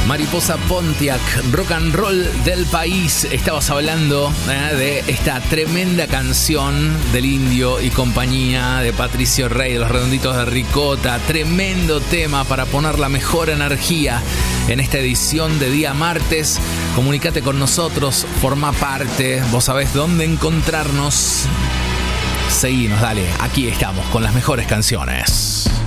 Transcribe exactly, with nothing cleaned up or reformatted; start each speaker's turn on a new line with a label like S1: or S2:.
S1: Mariposa Pontiac, rock and roll del país. Estabas hablando eh, de esta tremenda canción del Indio y compañía, de Patricio Rey, de los Redonditos de Ricota. Tremendo tema para poner la mejor energía en esta edición de día martes. Comunicate con nosotros, forma parte, vos sabés dónde encontrarnos. Seguinos, dale, aquí estamos con las mejores canciones.